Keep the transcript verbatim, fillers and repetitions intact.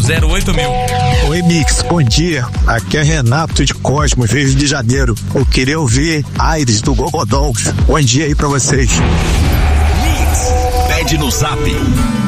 zero oito mil. Oi, Mix, bom dia. Aqui é Renato de Cosmos, Rio de Janeiro. Eu queria ouvir Aires do Gogodons. Bom dia aí pra vocês. Mix, pede no Zap